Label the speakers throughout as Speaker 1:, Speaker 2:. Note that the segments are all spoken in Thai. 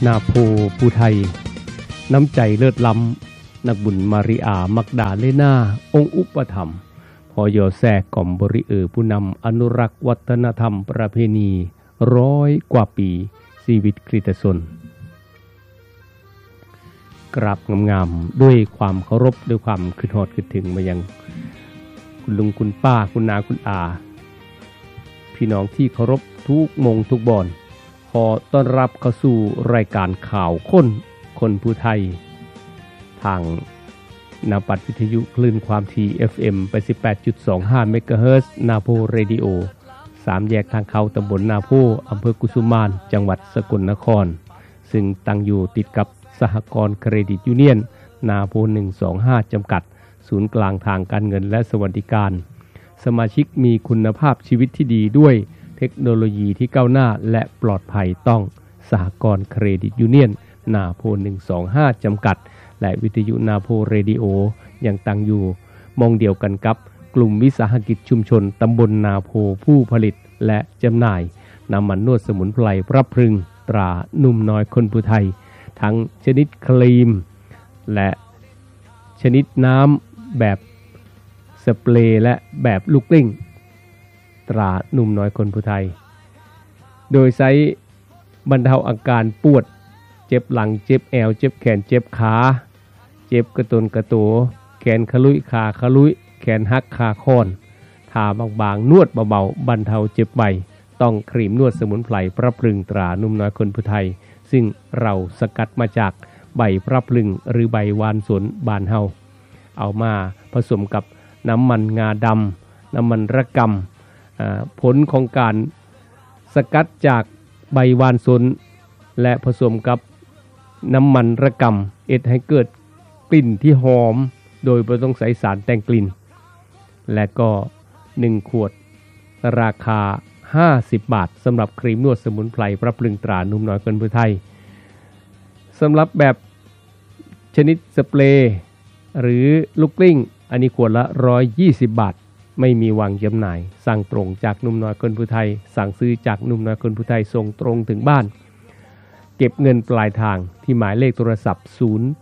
Speaker 1: นาโพผู้ไทยน้ำใจเลิศล้ำนักบุญมาริอามักดาเลนาองค์อุปถัมภ์พอยอแทรกก่อมบริผู้นำอนุรักษ์วัฒนธรรมประเพณี100 กว่าปีชีวิตคริสตชนกราบงามๆด้วยความเคารพด้วยความคิดฮอดคิดถึงมายังคุณลุงคุณป้าคุณนาคุณอาพี่น้องที่เคารพทุกมงทุกบอนขอต้อนรับเข้าสู่รายการข่าวคนผู้ไทยทางนาปัดวิทยุคลื่นความถี่ FM 88.25 เมกะเฮิรตซ์นาโพเรดิโอ3แยกทางเข้าตำบลนาโพอำเภอกุสุมานจังหวัดสกลนครซึ่งตั้งอยู่ติดกับสหกรณ์เครดิตยูเนียนนาโพ125จำกัดศูนย์กลางทางการเงินและสวัสดิการสมาชิกมีคุณภาพชีวิตที่ดีด้วยเทคโนโลยีที่ก้าวหน้าและปลอดภัยต้องสหกรณ์เครดิตยูเนียนนาโพ125จำกัดและวิทยุนาโพเรดิโอยังตั้งอยู่มองเดียวกันกับกลุ่มวิสาหกิจชุมชนตำบลนาโพผู้ผลิตและจำหน่ายน้ำมันนวดสมุนไพรพระพรึงตรานุ่มน้อยคนผู้ไทยทั้งชนิดครีมและชนิดน้ำแบบสเปรย์และแบบลูกกลิ้งตรานุ่มน้อยคนผู้ไทยโดยใช้บรรเทาอาการปวดเจ็บหลังเจ็บแอวเจ็บแขนเจ็บขาเจ็บกระตุนกระโตแขนขลุยขาขลุยแขนหักขาค้อนทาบางๆนวดเบาๆบรรเทาเจ็บใบต้องครีมนวดสมุนไพรพระพรึงตรานุ่มน้อยคนผู้ไทยซึ่งเราสกัดมาจากใบพระพลึงหรือใบวานสนบานเฮาเอามาผสมกับน้ำมันงาดำน้ำมันระกำผลของการสกัดจากใบวานสนและผสมกับน้ำมันระกำเอ็ดให้เกิดกลิ่นที่หอมโดยไม่ต้องใส่สารแต่งกลิ่นและก็1ขวดราคา50 บาทสำหรับครีมนวดสมุนไพรพระพลึงตรานุ่มน้อยคนผู้ไทยสำหรับแบบชนิดสเปรย์หรือลูกกลิ้งอันนี้ขวดละ120 บาทไม่มีวางจำหน่ายสั่งตรงจากนุ่มน้อยคนผู้ไทยสั่งซื้อจากนุ่มน้อยคนผู้ไทยส่งตรงถึงบ้านเก็บเงินปลายทางที่หมายเลขโทรศัพท์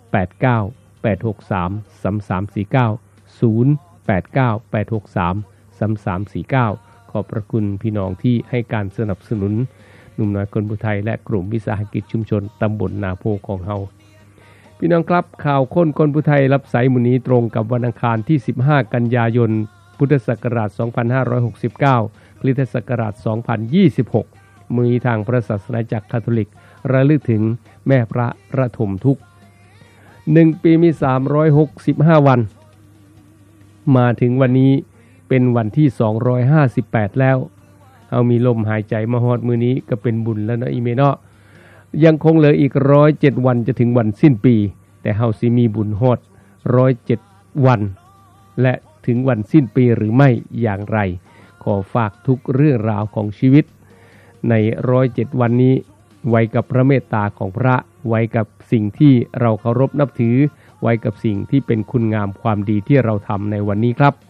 Speaker 1: 0898633349 ขอบพระคุณพี่น้องที่ให้การสนับสนุนหนุ่มน้อยคนผู้ไทยและกลุ่มวิสาหกิจชุมชนตำบลนาโพของเฮาพี่น้องครับข่าวคนผู้ไทยรับสายมื้อนี้ตรงกับวันอังคารที่15กันยายนพุทธศักราช2569คริสตศักราช2026มื้อนี้ทางพระศาสนาจักรคาทอลิกระลึกถึงแม่พระระถมทุกข์1ปีมี365วันมาถึงวันนี้เป็นวันที่258แล้วเอามีลมหายใจมาฮอดมื้อนี้ก็เป็นบุญแล้วนะอีเมเนาะยังคงเหลืออีก107วันจะถึงวันสิ้นปีแต่เฮาสิมีบุญฮอด107วันและถึงวันสิ้นปีหรือไม่อย่างไรขอฝากทุกเรื่องราวของชีวิตใน107วันนี้ไว้กับพระเมตตาของพระไว้กับสิ่งที่เราเคารพนับถือไว้กับสิ่งที่เป็นคุณงามความดีที่เราทำในวันนี้ครับ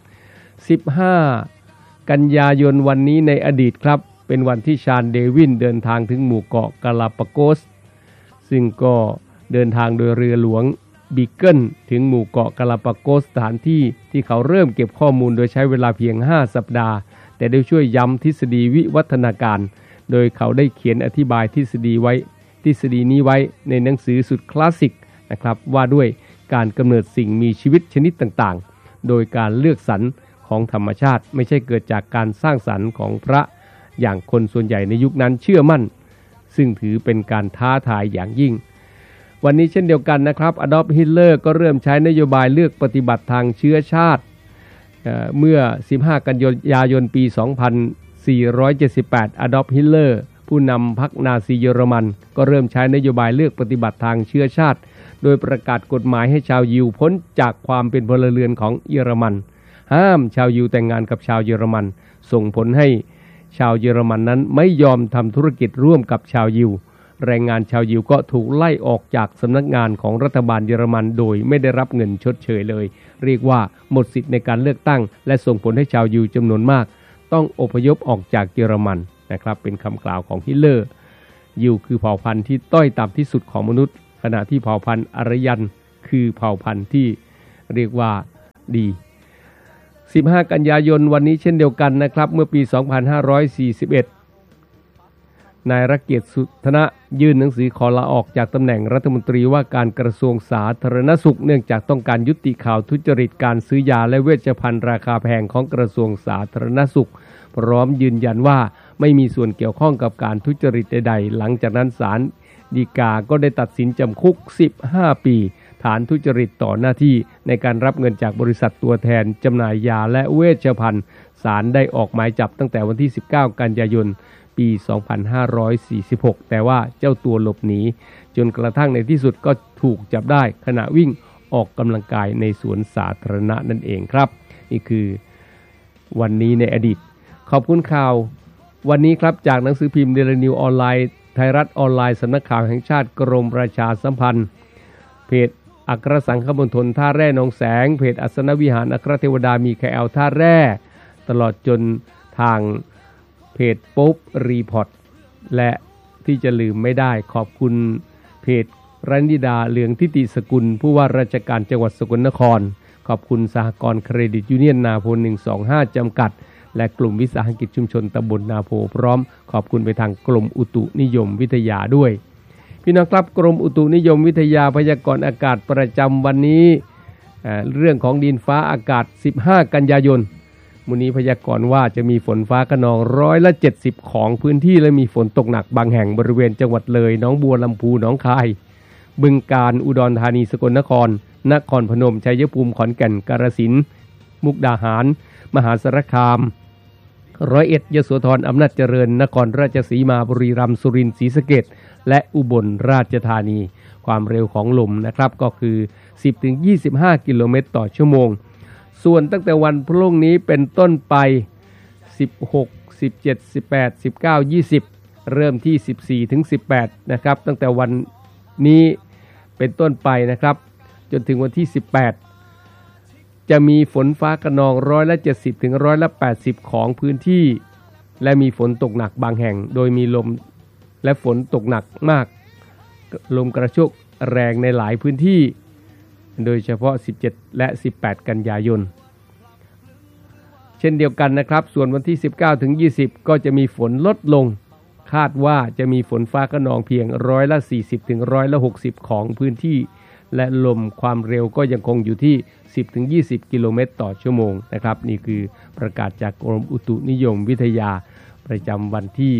Speaker 1: 15กันยายนวันนี้ในอดีตครับเป็นวันที่ชาญเดวินเดินทางถึงหมู่เกาะกาลาปากอสซึ่งก็เดินทางโดยเรือหลวงบีเกิลถึงหมู่เกาะกาลาปากอสสถานที่ที่เขาเริ่มเก็บข้อมูลโดยใช้เวลาเพียง5สัปดาห์แต่ได้ช่วยย้ำทฤษฎีวิวัฒนาการโดยเขาได้เขียนอธิบายทฤษฎีนี้ไว้ในหนังสือสุดคลาสสิกนะครับว่าด้วยการกำเนิดสิ่งมีชีวิตชนิดต่างๆโดยการเลือกสรรของธรรมชาติไม่ใช่เกิดจากการสร้างสรรค์ของพระอย่างคนส่วนใหญ่ในยุคนั้นเชื่อมั่นซึ่งถือเป็นการท้าทายอย่างยิ่งวันนี้เช่นเดียวกันนะครับอดอล์ฟฮิตเลอร์ก็เริ่มใช้นโยบายเลือกปฏิบัติทางเชื้อชาติเมื่อ15กันยายนปี2478อดอล์ฟฮิตเลอร์ผู้นำพรรคนาซีเยอรมันก็เริ่มใช้นโยบายเลือกปฏิบัติทางเชื้อชาติโดยประกาศกฎหมายให้ชาวยิวพ้นจากความเป็นพลเรือนของเยอรมันห้ามชาวยิวแต่งงานกับชาวเยอรมันส่งผลให้ชาวเยอรมันนั้นไม่ยอมทำธุรกิจร่วมกับชาวยิวแรงงานชาวยิวก็ถูกไล่ออกจากสำนักงานของรัฐบาลเยอรมันโดยไม่ได้รับเงินชดเชยเลยเรียกว่าหมดสิทธิ์ในการเลือกตั้งและส่งผลให้ชาวยิวจำนวนมากต้องอพยพออกจากเยอรมันนะครับเป็นคำกล่าวของฮิตเลอร์ยิวคือเผ่าพันธุ์ที่ต้อยต่ำที่สุดของมนุษย์ขณะที่เผ่าพันธุ์อารยันคือเผ่าพันธุ์ที่เรียกว่าดี15 กันยายนวันนี้เช่นเดียวกันนะครับเมื่อปี 2541 นายรักเกียรติสุธนะยื่นหนังสือขอลาออกจากตำแหน่งรัฐมนตรีว่าการกระทรวงสาธารณสุขเนื่องจากต้องการยุติข่าวทุจริตการซื้อยาและเวชภัณฑ์ราคาแพงของกระทรวงสาธารณสุขพร้อมยืนยันว่าไม่มีส่วนเกี่ยวข้องกับการทุจริตใดๆหลังจากนั้นศาลฎีกาก็ได้ตัดสินจำคุก15 ปีฐานทุจริตต่อหน้าที่ในการรับเงินจากบริษัทตัวแทนจำหน่ายยาและเวชภัณฑ์ศาลได้ออกหมายจับตั้งแต่วันที่19 กันยายนปี 2546 แต่ว่าเจ้าตัวหลบหนีจนกระทั่งในที่สุดก็ถูกจับได้ขณะวิ่งออกกำลังกายในสวนสาธารณะนั่นเองครับนี่คือวันนี้ในอดีตขอบคุณข่าววันนี้ครับจากหนังสือพิมพ์เดลินิวออนไลน์ไทยรัฐออนไลน์สำนักข่าวแห่งชาติกรมประชาสัมพันธ์เพจอัครสังฆมณฑลท่าแร่หนองแสงเพจอัสนวิหารอัครเทวดามีแคลท่าแร่ตลอดจนทางเพจปุ๊บรีพอร์ตและที่จะลืมไม่ได้ขอบคุณเพจรันิดาเหลืองทิติสกุลผู้ว่าราชการจังหวัดสกลนครขอบคุณสหกรณ์เครดิตยูเนียนนาโพ125จำกัดและกลุ่มวิสาหกิจชุมชนตำบลนาโพพร้อมขอบคุณไปทางกรมอุตุนิยมวิทยาด้วยพี่น้องครับกรมอุตุนิยมวิทยาพยากรณ์อากาศประจำวันนี้เรื่องของดินฟ้าอากาศ15 กันยายนมื้อนี้พยากรณ์ว่าจะมีฝนฟ้าคะนอง70%ของพื้นที่และมีฝนตกหนักบางแห่งบริเวณจังหวัดเลยหนองบัวลำพูหนองคายบึงกาฬอุดรธานีสกลนครนครพนมชัยภูมิขอนแก่นกาฬสินธุ์มุกดาหารมหาสารคาม101ยโสธรอำนาจเจริญนครราชสีมาบุรีรัมย์สุรินทร์ศรีสะเกษและอุบลราชธานีความเร็วของลมนะครับก็คือ 10-25 กิโลเมตรต่อชั่วโมงส่วนตั้งแต่วันพรุ่งนี้เป็นต้นไป16 17 18 19 20เริ่มที่14 ถึง 18นะครับตั้งแต่วันนี้เป็นต้นไปนะครับจนถึงวันที่18จะมีฝนฟ้าคะนอง70%ถึง80%ของพื้นที่และมีฝนตกหนักบางแห่งโดยมีลมและฝนตกหนักมากลมกระโชกแรงในหลายพื้นที่โดยเฉพาะ17และ18กันยายนเช่นเดียวกันนะครับส่วนวันที่19ถึง20ก็จะมีฝนลดลงคาดว่าจะมีฝนฟ้าคะนองเพียง40%ถึง60%ของพื้นที่และลมความเร็วก็ยังคงอยู่ที่10ถึง20กิโลเมตรต่อชั่วโมงนะครับนี่คือประกาศจากกรมอุตุนิยมวิทยาประจำวันที่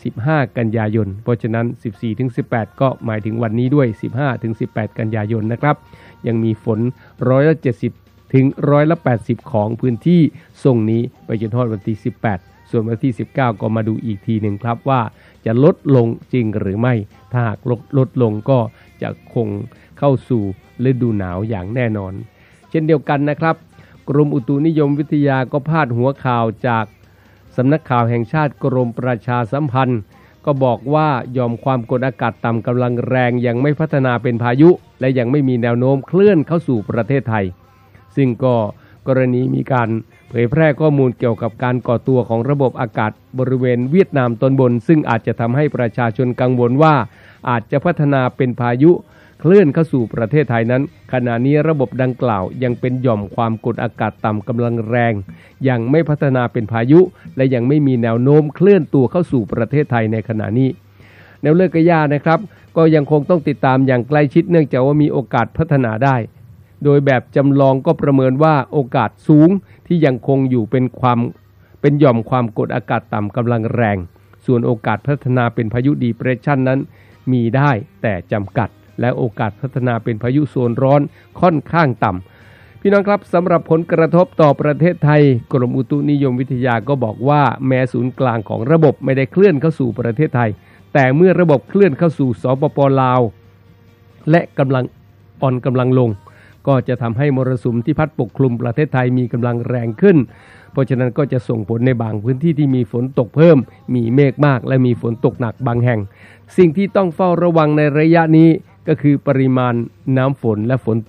Speaker 1: 15 กันยายนเพราะฉะนั้น 14-18 ก็หมายถึงวันนี้ด้วย 15-18 กันยายนนะครับยังมีฝน70%ถึง80%ของพื้นที่ทรงนี้ไปจนถึงวันที่18ส่วนวันที่19ก็มาดูอีกทีหนึ่งครับว่าจะลดลงจริงหรือไม่ถ้าหากลดลงก็จะคงเข้าสู่ฤดูหนาวอย่างแน่นอนเช่นเดียวกันนะครับกรมอุตุนิยมวิทยาก็พาดหัวข่าวจากสำนักข่าวแห่งชาติกรมประชาสัมพันธ์ก็บอกว่าหย่อมความกดอากาศต่ำกำลังแรงยังไม่พัฒนาเป็นพายุและยังไม่มีแนวโน้มเคลื่อนเข้าสู่ประเทศไทยซึ่งก็กรณีมีการเผยแพร่ข้อมูลเกี่ยวกับการก่อตัวของระบบอากาศบริเวณเวียดนามตอนบนซึ่งอาจจะทำให้ประชาชนกังวลว่าอาจจะพัฒนาเป็นพายุเคลื่อนเข้าสู่ประเทศไทยนั้นขณะนี้ระบบดังกล่าวยังเป็นหย่อมความกดอากาศต่ำกำลังแรงยังไม่พัฒนาเป็นพายุและยังไม่มีแนวโน้มเคลื่อนตัวเข้าสู่ประเทศไทยในขณะนี้แนวเลิกกระยานะครับก็ยังคงต้องติดตามอย่างใกล้ชิดเนื่องจากว่ามีโอกาสพัฒนาได้โดยแบบจำลองก็ประเมินว่าโอกาสสูงที่ยังคงอยู่เป็นหย่อมความกดอากาศต่ำกำลังแรงส่วนโอกาสพัฒนาเป็นพายุดีเพรสชันนั้นมีได้แต่จำกัดและโอกาสพัฒนาเป็นพายุโซนร้อนค่อนข้างต่ำพี่น้องครับสำหรับผลกระทบต่อประเทศไทยกรมอุตุนิยมวิทยาก็บอกว่าแม้ศูนย์กลางของระบบไม่ได้เคลื่อนเข้าสู่ประเทศไทยแต่เมื่อระบบเคลื่อนเข้าสู่สปป.ลาวและกำลังอ่อนกำลังลงก็จะทำให้มรสุมที่พัดปกคลุมประเทศไทยมีกำลังแรงขึ้นเพราะฉะนั้นก็จะส่งผลในบางพื้นที่ที่มีฝนตกเพิ่มมีเมฆมากและมีฝนตกหนักบางแห่งสิ่งที่ต้องเฝ้าระวังในระยะนี้ก็คือปริมาณน้ำฝนและฝนตก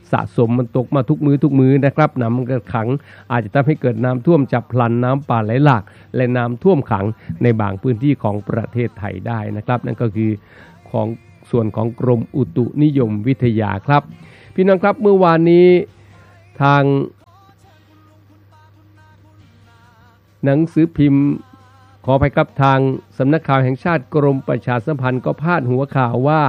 Speaker 1: สะสมมันตกมาทุกมื้อนะครับน้ำมันก็ขังอาจจะทำให้เกิดน้ำท่วมฉับพลันน้ำป่าไหลหลากและน้ำท่วมขังในบางพื้นที่ของประเทศไทยได้นะครับนั่นก็คือของส่วนของกรมอุตุนิยมวิทยาครับพี่น้องครับเมื่อวานนี้ทางหนังสือพิมพ์ขออภัยครับทางสำนักข่าวแห่งชาติกรมประชาสัมพันธ์ก็พาดหัวข่าวว่า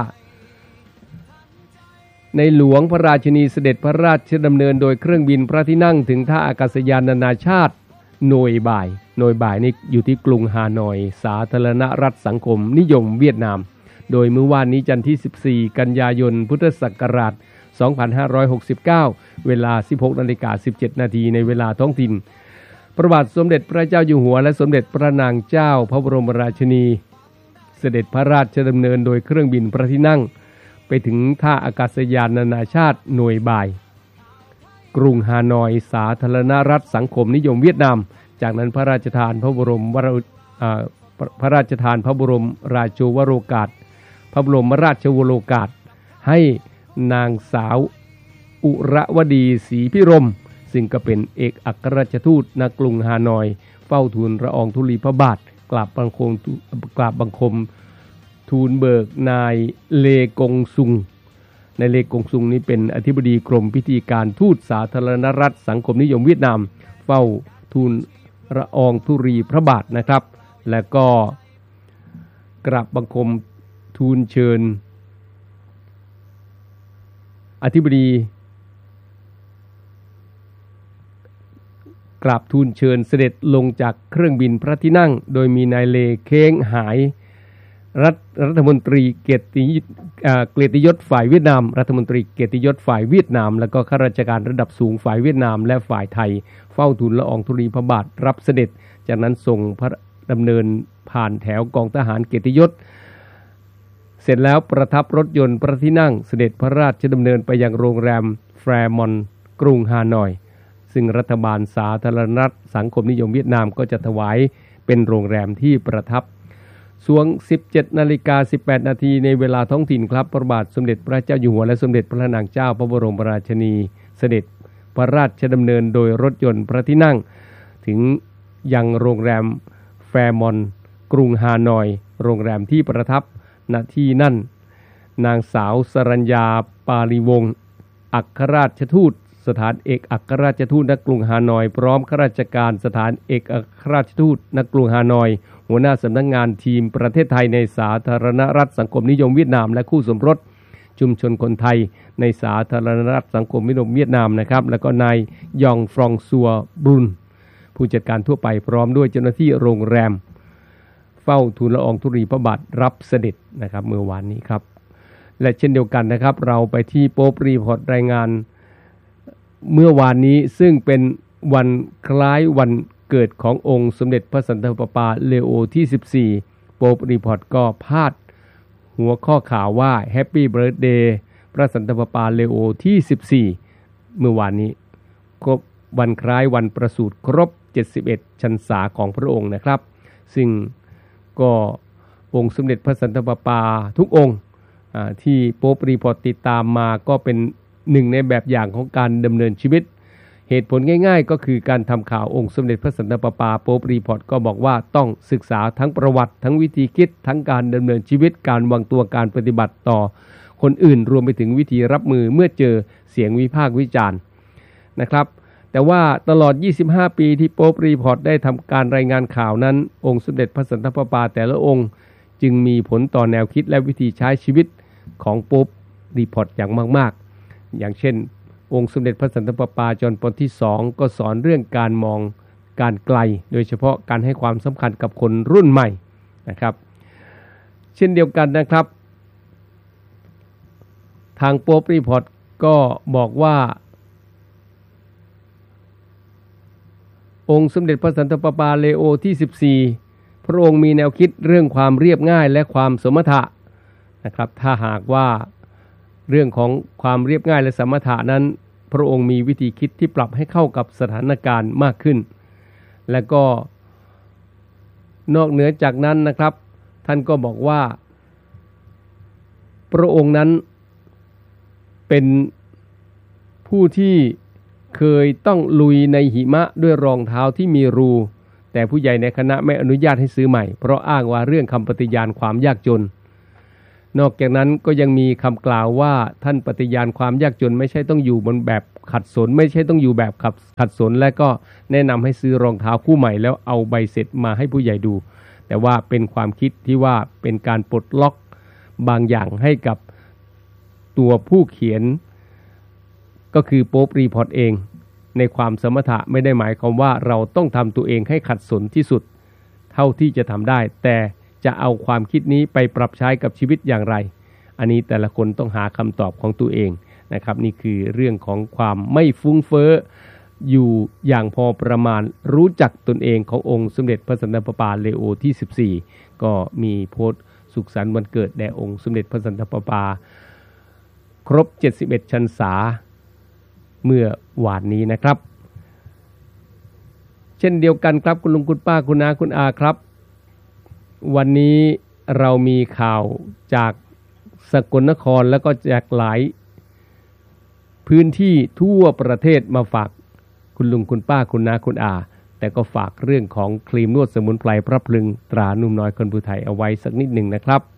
Speaker 1: ในหลวงพระราชินีเสด็จพระราชดำเนินโดยเครื่องบินพระที่นั่งถึงท่าอากาศยานนานาชาติโนยบ่ายนี่อยู่ที่กรุงฮานอยสาธารณรัฐสังคมนิยมเวียดนามโดยเมื่อวานนี้จันทร์ที่14กันยายนพุทธศักราช2569เวลา 16:17 น.ในเวลาท้องถิ่นพระบาทสมเด็จพระเจ้าอยู่หัวและสมเด็จพระนางเจ้าพระบรมราชินีเสด็จพระราชดำเนินโดยเครื่องบินพระที่นั่งไปถึงท่าอากาศยานนานาชาติโนยบ่ายกรุงฮานอยสาธารณรัฐสังคมนิยมเวียดนามจากนั้นพระราชทานพระบรมราชวโรกาสพระบรมราชวโรกาสให้นางสาวอุรวดีศรีพิรมซึ่งก็เป็นเอกอัครราชทูตณกรุงฮานอยเฝ้าทูลละอองธุลีพระบาทกราบบังคมทูลเบิกนายเลกงซุงนายเลกงซุงนี้เป็นอธิบดีกรมพิธีการทูตสาธารณรัฐสังคมนิยมเวียดนามเฝ้าทูลละอองธุลีพระบาทนะครับและก็กราบบังคมทูลเชิญอธิบดีกราบทูลเชิญเสด็จลงจากเครื่องบินพระที่นั่งโดยมีนายเลเค้งหายรัฐมนตรีเกียรติยศฝ่ายเวียดนามรัฐมนตรีเกียรติยศฝ่ายเวียดนามแล้วก็ข้าราชการระดับสูงฝ่ายเวียดนามและฝ่ายไทยเฝ้าทูลละอองธุลีพระบาทรับเสด็จจากนั้นทรงพระดำเนินผ่านแถวกองทหารเกียรติยศเสร็จแล้วประทับรถยนต์พระที่นั่งเสด็จพระราชดำเนินไปยังโรงแรมแฟร์มอนต์กรุงฮานอยซึ่งรัฐบาลสาธารณรัฐสังคมนิยมเวียดนามก็จะถวายเป็นโรงแรมที่ประทับช่วง 17:18 น.ในเวลาท้องถิ่นครับพระบาทสมเด็จพระเจ้าอยู่หัวและสมเด็จพระนางเจ้าพระบรมราชินีเสด็จพระราชดำเนินโดยรถยนต์พระที่นั่งถึงยังโรงแรมแฟร์มอนต์กรุงฮานอยโรงแรมที่ประทับณที่นั่นนางสาวสรัญญาปาลีวงศ์อัครราชทูตสถานเอกอัครราชทูตณกรุงฮานอยพร้อมข้าราชการสถานเอกอัครราชทูตณกรุงฮานอยหัวหน้าสำนักงานทีมประเทศไทยในสาธารณรัฐสังคมนิยมเวียดนามและคู่สมรสชุมชนคนไทยในสาธารณรัฐสังคมนิยมเวียดนามนะครับแล้วก็นายยองฟรองซัวบรุนผู้จัดการทั่วไปพร้อมด้วยเจ้าหน้าที่โรงแรมเฝ้าทูลละอองธุลีพระบาทรับเสด็จนะครับเมื่อวานนี้ครับและเช่นเดียวกันนะครับเราไปที่โป๊ปรีพอร์ตรายงานเมื่อวานนี้ซึ่งเป็นวันคล้ายวันเกิดขององค์สมเด็จพระสันตะปาปาเลโอที่14โป๊ปรีพอร์ตก็พาดหัวข้อข่าวว่าแฮปปี้เบิร์ธเดย์พระสันตะปาปาเลโอที่14เมื่อวานนี้ครบวันคล้ายวันประสูติครบ71พรรษาของพระองค์นะครับซึ่งก็องค์สมเด็จพระสันตะปาปาทุกองค์ที่โป๊ปรีพอร์ตติดตามมาก็เป็นหนึ่งในแบบอย่างของการดำเนินชีวิตเหตุผลง่ายๆก็คือการทำข่าวองค์สมเด็จพระสันตะปาปาโป๊ปรีพอร์ตก็บอกว่าต้องศึกษาทั้งประวัติทั้งวิธีคิดทั้งการดำเนินชีวิตการวางตัวการปฏิบัติต่อคนอื่นรวมไปถึงวิธีรับมือเมื่อเจอเสียงวิพากษ์วิจารณ์นะครับแต่ว่าตลอด25ปีที่โป๊ปรีพอร์ตได้ทำการรายงานข่าวนั้นองค์สมเด็จพระสันตะปาปาแต่ละองค์จึงมีผลต่อแนวคิดและวิธีใช้ชีวิตของโป๊ปรีพอร์ตอย่างมากๆอย่างเช่นองค์สมเด็จพระสันตะปาปาจอห์นปอลที่2ก็สอนเรื่องการมองการไกลโดยเฉพาะการให้ความสำคัญกับคนรุ่นใหม่นะครับเช่นเดียวกันนะครับทางโป๊ปรีพอร์ตก็บอกว่าองค์สมเด็จพระสันตะปาปาเลโอที่14พระองค์มีแนวคิดเรื่องความเรียบง่ายและความสมถะนะครับถ้าหากว่าเรื่องของความเรียบง่ายและสมถะนั้นพระองค์มีวิธีคิดที่ปรับให้เข้ากับสถานการณ์มากขึ้นและก็นอกเหนือจากนั้นนะครับท่านก็บอกว่าพระองค์นั้นเป็นผู้ที่เคยต้องลุยในหิมะด้วยรองเท้าที่มีรูแต่ผู้ใหญ่ในคณะไม่อนุญาตให้ซื้อใหม่เพราะอ้างว่าเรื่องคำปฏิญาณความยากจนนอกจากนั้นก็ยังมีคำกล่าวว่าท่านปฏิญาณความยากจนไม่ใช่ต้องอยู่บนแบบขัดสนไม่ใช่ต้องอยู่แบบขัดสนและก็แนะนำให้ซื้อรองเท้าคู่ใหม่แล้วเอาใบเสร็จมาให้ผู้ใหญ่ดูแต่ว่าเป็นความคิดที่ว่าเป็นการปลดล็อกบางอย่างให้กับตัวผู้เขียนก็คือโป๊ปรีพอร์ตเองในความสมถะไม่ได้หมายความว่าเราต้องทำตัวเองให้ขัดสนที่สุดเท่าที่จะทำได้แต่จะเอาความคิดนี้ไปปรับใช้กับชีวิตอย่างไรอันนี้แต่ละคนต้องหาคำตอบของตัวเองนะครับนี่คือเรื่องของความไม่ฟุ้งเฟ้ออยู่อย่างพอประมาณรู้จักตนเองขององค์สมเด็จพระสันตะปาเลโอที่14ก็มีโพสต์สุขสันต์วันเกิดแด่องค์สมเด็จพระสันตะปาครบ71 พรรษาเมื่อวานนี้นะครับเช่นเดียวกันครับคุณลุงคุณป้าคุณน้าคุณอาครับวันนี้เรามีข่าวจากสกลนครแล้วก็จากหลายพื้นที่ทั่วประเทศมาฝากคุณลุงคุณป้าคุณน้าคุณอาแต่ก็ฝากเรื่องของครีมนวดสมุนไพรพระพลึงตรานุ่มน้อยคนภูไทยเอาไว้สักนิดหนึ่งนะครับ